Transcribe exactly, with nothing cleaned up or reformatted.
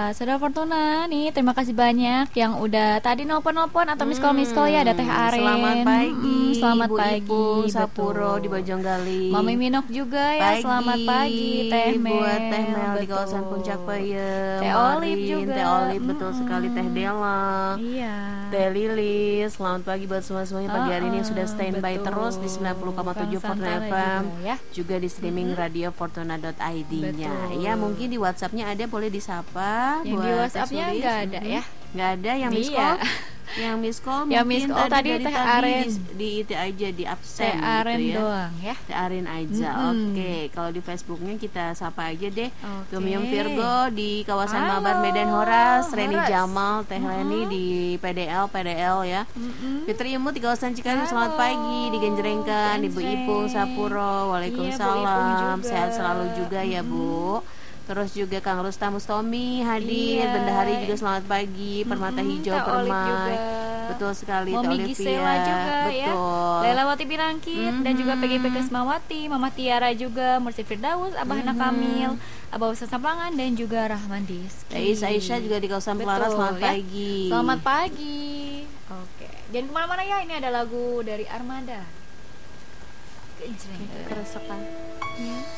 Saudara Fortuna nih, terima kasih banyak yang udah tadi nelpon-nelpon atau miss call miss call ya. Ada Teh Aren. Selamat pagi. Hmm, selamat Ibu pagi. Ipung Sapuro Betul. di Bojonggali. Mami Minok juga ya. Pagi. Selamat pagi Teh Mel. Buat Teh Mel di Betul. kawasan Puncak Payem. Teh Marin, Olive juga. Teh Olive betul Mm-mm. sekali. Teh Dela. Iya. Teh Lilis. Selamat pagi buat semua-semuanya pagi hari ini yang sudah standby betul. terus di sembilan puluh koma tujuh Kang Fortuna Santana F M. juga, ya. Juga di streaming radio fortuna dot i d-nya. Betul. Ya, mungkin di WhatsApp-nya ada, boleh disapa. Yang buat di Teh WhatsApp-nya Sulis. nggak ada Mhm. ya? Nggak ada yang miss Iya. call. Yang miss call Yang mungkin miss call tadi dari Teh tadi Aren. di, di itu aja di absen Teh Aren gitu ya. doang ya. Teh Aren aja. Mm-mm. Oke, kalau di Facebooknya kita sapa aja deh. Oke. Gemium Virgo di kawasan Halo, Mabar Medan Horas, Reni Horas. Jamal, Teh Leni di P D L P D L ya. Mm-mm. Fitri Imut di kawasan Cikarang, Halo. selamat pagi di Genjrengkan, Ibu Genjreng. Ipung Sapuro. Waalaikumsalam. Iya, Bu Ipung juga. Sehat selalu juga ya, Bu. Terus juga Kang Rustam Mustomi hadir, Iya. Benda Hari juga selamat pagi, Permata Mm-mm, Hijau Teh Olive Permai. juga. Betul sekali, Teh Momi Olivia. Gisela juga ya. Betul. Lailawati Pirangkit dan juga P G P Kesmawati, Mama Tiara juga, Mursi Firdaus, Abah Hana Kamil, Abah Ustaz Sampangan dan juga Rahman Diski. Teh Is Aisyah juga di kawasan Pelara, Betul, selamat ya. pagi. Selamat pagi. Oke, jangan kemana-mana ya. Ini ada lagu dari Armada. Keinjrengan. Keresakan. Ya.